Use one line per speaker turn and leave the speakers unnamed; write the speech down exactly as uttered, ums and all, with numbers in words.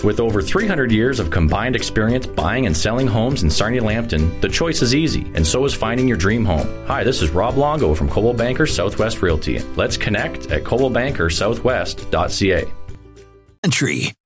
With over three hundred years of combined experience buying and selling homes in Sarnia Lambton, the choice is easy, and so is finding your dream home. Hi, this is Rob Longo from Coldwell Banker Southwest Realty. Let's connect at coldwell banker southwest dot c a.
Entry.